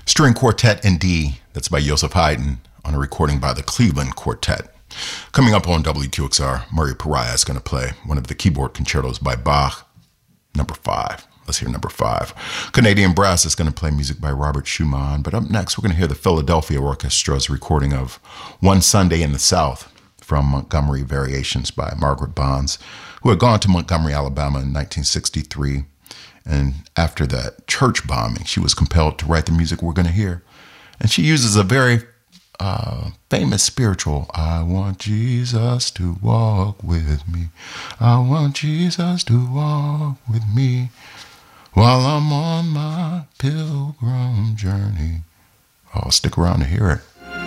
String Quartet in D, that's by Joseph Haydn, on a recording by the Cleveland Quartet. Coming up on WQXR, Murray Pariah is going to play one of the keyboard concertos by Bach, number 5. Let's hear number 5. Canadian Brass is going to play music by Robert Schumann, but up next we're going to hear the Philadelphia Orchestra's recording of One Sunday in the South from Montgomery Variations by Margaret Bonds, who had gone to Montgomery, Alabama in 1963. And after that church bombing, she was compelled to write the music we're going to hear. And she uses a very famous spiritual, I want Jesus to walk with me. I want Jesus to walk with me while I'm on my pilgrim journey. Oh, stick around to hear it.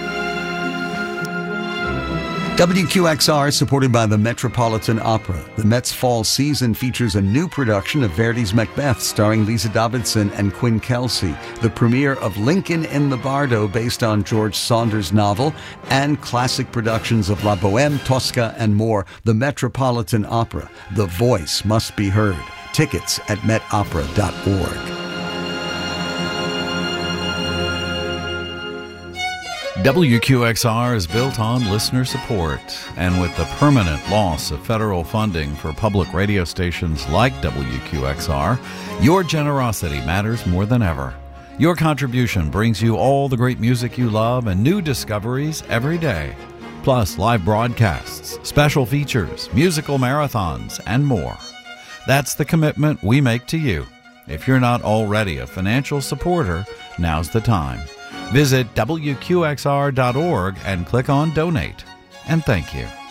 WQXR is supported by the Metropolitan Opera. The Met's fall season features a new production of Verdi's Macbeth starring Lisa Davidson and Quinn Kelsey, the premiere of Lincoln in the Bardo based on George Saunders' novel, and classic productions of La Bohème, Tosca, and more. The Metropolitan Opera. The voice must be heard. Tickets at metopera.org. WQXR is built on listener support, and with the permanent loss of federal funding for public radio stations like WQXR, your generosity matters more than ever. Your contribution brings you all the great music you love and new discoveries every day, plus live broadcasts, special features, musical marathons, and more. That's the commitment we make to you. If you're not already a financial supporter, now's the time. Visit WQXR.org and click on Donate. And thank you.